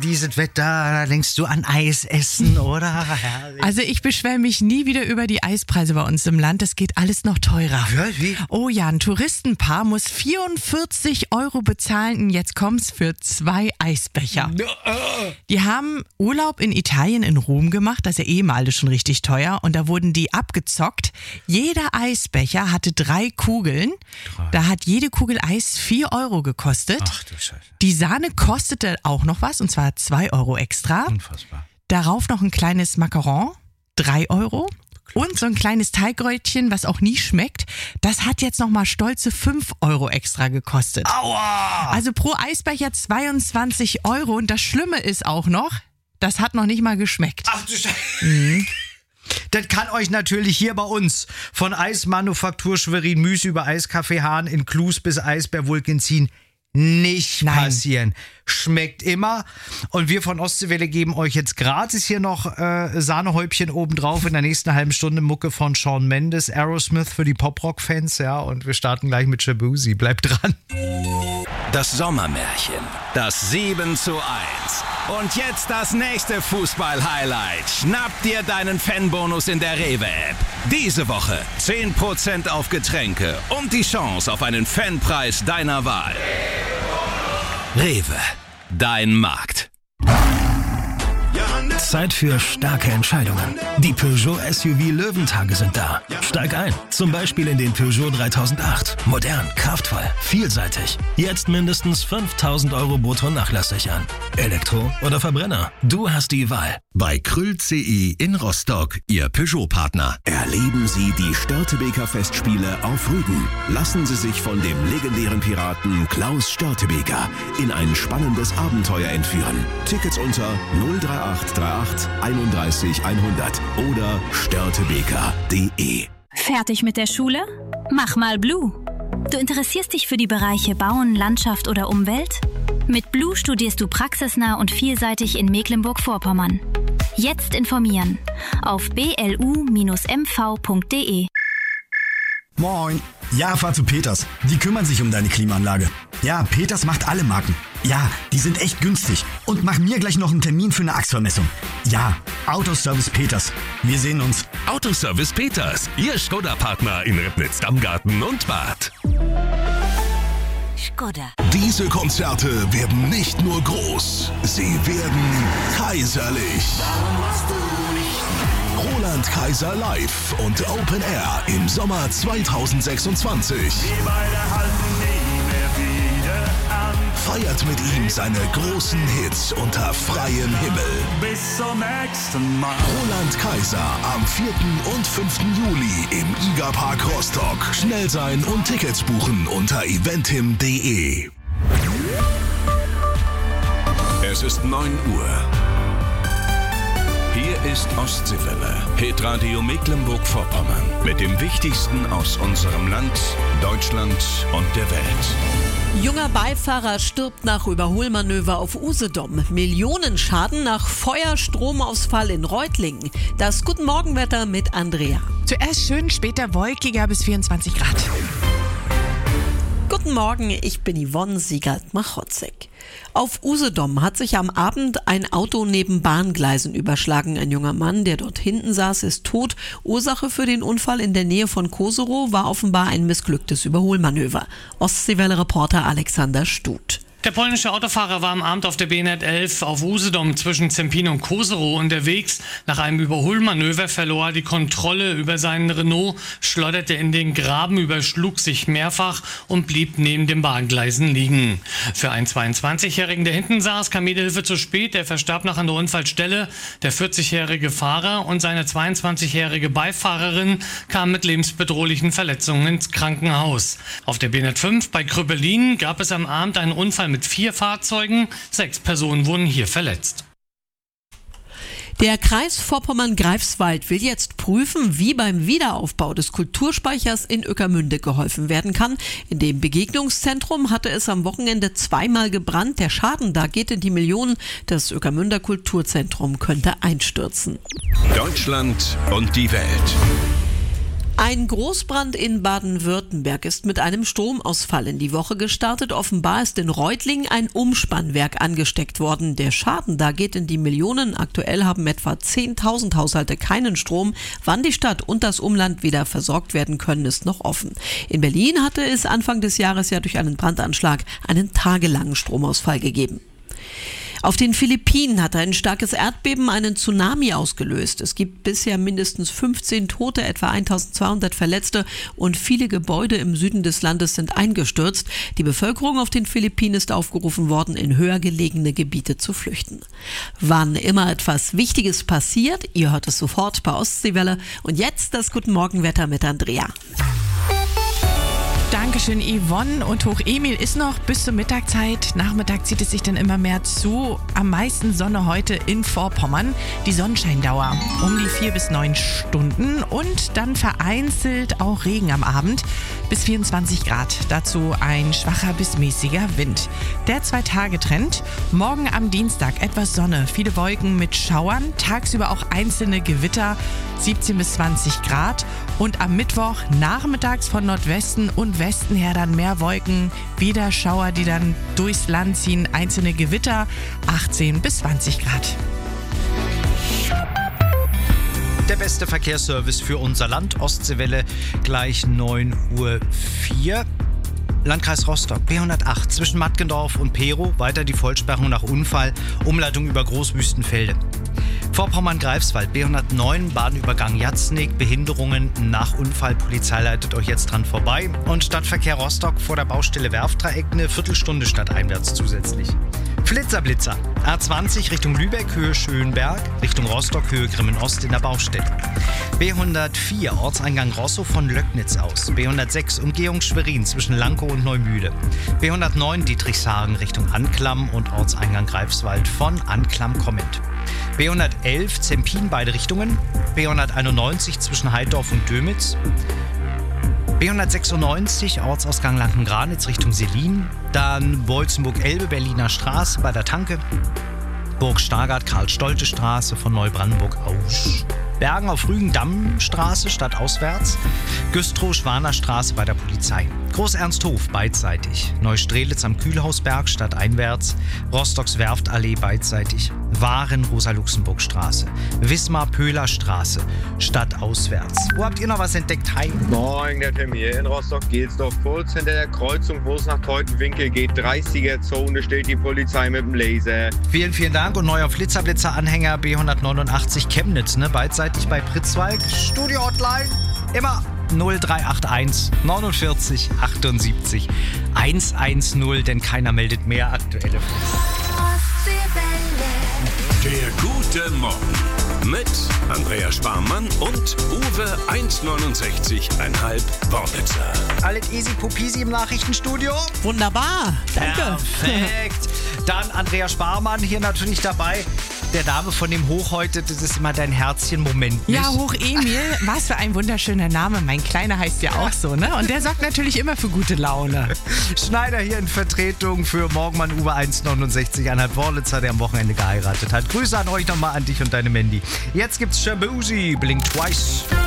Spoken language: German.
dieses Wetter, da denkst du an Eis essen, oder? Herrlich. Also ich beschwere mich nie wieder über die Eispreise bei uns im Land. Das geht alles noch teurer. Ja, wie? Oh ja, ein Touristenpaar muss 44 € bezahlen und jetzt kommt's für 2 Eisbecher. Die haben Urlaub in Italien in Rom gemacht, das ist ja mal alles schon richtig teuer und da wurden die abgezockt. Jeder Eisbecher hatte 3 Kugeln. Da hat jede Kugel Eis 4 € gekostet. Ach du Scheiße. Die Sahne kostete auch noch was, und zwar 2 € extra. Unfassbar. Darauf noch ein kleines Macaron, 3 €. Und so ein kleines Teigröllchen, was auch nie schmeckt, das hat jetzt nochmal stolze 5 € extra gekostet. Aua! Also pro Eisbecher 22 €. Und das Schlimme ist auch noch, das hat noch nicht mal geschmeckt. Ach du Scheiße. Das kann euch natürlich hier bei uns von Eismanufaktur Schwerin Müs über Eiskaffee Hahn in Klus bis Eisbär Vulcanzin nicht passieren. Schmeckt immer. Und wir von Ostseewelle geben euch jetzt gratis hier noch Sahnehäubchen obendrauf in der nächsten halben Stunde Mucke von Shawn Mendes, Aerosmith für die Pop-Rock-Fans. Ja, und wir starten gleich mit Shabuzi. Bleibt dran. Das Sommermärchen, das 7:1. Und jetzt das nächste Fußball-Highlight. Schnapp dir deinen Fanbonus in der Rewe-App. Diese Woche 10% auf Getränke und die Chance auf einen Fanpreis deiner Wahl. Rewe, dein Markt. Zeit für starke Entscheidungen. Die Peugeot SUV Löwentage sind da. Steig ein, zum Beispiel in den Peugeot 3008. Modern, kraftvoll, vielseitig. Jetzt mindestens 5.000 € brutto nachlasssichern. Elektro oder Verbrenner? Du hast die Wahl. Bei Krüll CE in Rostock, Ihr Peugeot-Partner. Erleben Sie die Störtebeker Festspiele auf Rügen. Lassen Sie sich von dem legendären Piraten Klaus Störtebeker in ein spannendes Abenteuer entführen. Tickets unter 03838 31 100 oder störtebeker.de. Fertig mit der Schule? Mach mal Blue. Du interessierst dich für die Bereiche Bauen, Landschaft oder Umwelt? Mit Blue studierst du praxisnah und vielseitig in Mecklenburg-Vorpommern. Jetzt informieren auf blu-mv.de. Moin. Ja, fahr zu Peters. Die kümmern sich um deine Klimaanlage. Ja, Peters macht alle Marken. Ja, die sind echt günstig. Und mach mir gleich noch einen Termin für eine Achsvermessung. Ja, Autoservice Peters. Wir sehen uns. Autoservice Peters, Ihr Skoda-Partner in Ribnitz, Dammgarten und Bad. Skoda. Diese Konzerte werden nicht nur groß, sie werden kaiserlich. Roland Kaiser live und Open Air im Sommer 2026. Feiert mit ihm seine großen Hits unter freiem Himmel. Bis zum nächsten Mal. Roland Kaiser am 4. und 5. Juli im IGA-Park Rostock. Schnell sein und Tickets buchen unter eventim.de. Es ist 9 Uhr. Hier ist Ostseewelle, Hitradio Mecklenburg-Vorpommern. Mit dem Wichtigsten aus unserem Land, Deutschland und der Welt. Junger Beifahrer stirbt nach Überholmanöver auf Usedom. Millionenschaden nach Feuerstromausfall in Reutlingen. Das Guten Morgenwetter mit Andrea. Zuerst schön, später wolkiger bis 24 Grad. Guten Morgen, ich bin Yvonne Siegert-Machotzek. Auf Usedom hat sich am Abend ein Auto neben Bahngleisen überschlagen. Ein junger Mann, der dort hinten saß, ist tot. Ursache für den Unfall in der Nähe von Koserow war offenbar ein missglücktes Überholmanöver. Ostseewelle-Reporter Alexander Stuth. Der polnische Autofahrer war am Abend auf der B-Net 11 auf Usedom zwischen Zempin und Koserow unterwegs. Nach einem Überholmanöver verlor er die Kontrolle über seinen Renault, schleuderte in den Graben, überschlug sich mehrfach und blieb neben den Bahngleisen liegen. Für einen 22-Jährigen, der hinten saß, kam jede Hilfe zu spät. Der verstarb noch an der Unfallstelle. Der 40-jährige Fahrer und seine 22-jährige Beifahrerin kamen mit lebensbedrohlichen Verletzungen ins Krankenhaus. Auf der B-Net 5 bei Krüppelin gab es am Abend einen Unfall mit 4 Fahrzeugen. 6 Personen wurden hier verletzt. Der Kreis Vorpommern-Greifswald will jetzt prüfen, wie beim Wiederaufbau des Kulturspeichers in Ueckermünde geholfen werden kann. In dem Begegnungszentrum hatte es am Wochenende 2-mal gebrannt. Der Schaden da geht in die Millionen. Das Ueckermünder Kulturzentrum könnte einstürzen. Deutschland und die Welt. Ein Großbrand in Baden-Württemberg ist mit einem Stromausfall in die Woche gestartet. Offenbar ist in Reutlingen ein Umspannwerk angesteckt worden. Der Schaden da geht in die Millionen. Aktuell haben etwa 10.000 Haushalte keinen Strom. Wann die Stadt und das Umland wieder versorgt werden können, ist noch offen. In Berlin hatte es Anfang des Jahres ja durch einen Brandanschlag einen tagelangen Stromausfall gegeben. Auf den Philippinen hat ein starkes Erdbeben einen Tsunami ausgelöst. Es gibt bisher mindestens 15 Tote, etwa 1200 Verletzte und viele Gebäude im Süden des Landes sind eingestürzt. Die Bevölkerung auf den Philippinen ist aufgerufen worden, in höher gelegene Gebiete zu flüchten. Wann immer etwas Wichtiges passiert, ihr hört es sofort bei Ostseewelle. Und jetzt das Guten Morgenwetter mit Andrea. Dankeschön, Yvonne. Und Hoch Emil ist noch bis zur Mittagszeit. Nachmittag zieht es sich dann immer mehr zu. Am meisten Sonne heute in Vorpommern. Die Sonnenscheindauer um die 4 bis 9 Stunden. Und dann vereinzelt auch Regen am Abend bis 24 Grad. Dazu ein schwacher bis mäßiger Wind. Der 2-Tage-Trend. Morgen am Dienstag etwas Sonne, viele Wolken mit Schauern. Tagsüber auch einzelne Gewitter, 17 bis 20 Grad. Und am Mittwoch nachmittags von Nordwesten und Westen her dann mehr Wolken, wieder Schauer, die dann durchs Land ziehen, einzelne Gewitter, 18 bis 20 Grad. Der beste Verkehrsservice für unser Land, Ostseewelle, gleich 9:04 Uhr. Landkreis Rostock, B108 zwischen Mattgendorf und Perow, weiter die Vollsperrung nach Unfall, Umleitung über Großwüstenfelde. Vorpommern-Greifswald, B109, Bahnübergang Jatznig, Behinderungen nach Unfall, Polizei leitet euch jetzt dran vorbei. Und Stadtverkehr Rostock vor der Baustelle Werftdreieck eine Viertelstunde stadteinwärts zusätzlich. Flitzer-Blitzer, A20 Richtung Lübeck, Höhe Schönberg, Richtung Rostock, Höhe Grimmen-Ost in der Baustelle. B104, Ortseingang Rosso von Löcknitz aus. B106, Umgehung Schwerin zwischen Lankow und Neumühle. B109, Dietrichshagen Richtung Anklam und Ortseingang Greifswald von Anklam kommend. B111, Zempin beide Richtungen. B191 zwischen Heidorf und Dömitz. B196, Ortsausgang Lankengranitz Richtung Selin. Dann Wolzenburg-Elbe, Berliner Straße bei der Tanke. Burg Stargard, Karl-Stolte-Straße von Neubrandenburg aus. Bergen auf Rügen, Dammstraße stadtauswärts. Güstrow, Schwaner Straße bei der Polizei. Groß-Ernsthof beidseitig. Neustrelitz am Kühlhausberg stadteinwärts. Rostocks Werftallee beidseitig. Waren, Rosa-Luxemburg-Straße. Wismar-Pöhler Straße stadtauswärts. Wo habt ihr noch was entdeckt? Hi. Moin, der Tim hier. In Rostock-Gelsdorf, kurz hinter der Kreuzung, wo es nach Teutenwinkel geht. 30er-Zone steht die Polizei mit dem Laser. Vielen, vielen Dank. Und neuer Flitzer-Blitzer-Anhänger B189 Chemnitz, ne? Beidseitig bei Pritzwalk. Studio-Hotline. Immer 0381 49 78 110, denn keiner meldet mehr aktuelle Der gute Morgen mit Andrea Sparmann und Uwe 1,69,5 Wortwitzer. Alles easy popisi im Nachrichtenstudio. Wunderbar, danke. Perfekt. Dann Andrea Sparmann hier natürlich dabei. Der Name von dem Hoch heute, das ist immer dein Herzchen-Moment. Ja, Hoch Emil, was für ein wunderschöner Name. Mein Kleiner heißt ja auch so, ne? Und der sorgt natürlich immer für gute Laune. Schneider hier in Vertretung für Morgenmann Uwe 1,69,5 Worlitzer, der am Wochenende geheiratet hat. Grüße an euch nochmal, an dich und deine Mandy. Jetzt gibt's Shabuzi, Blink Twice.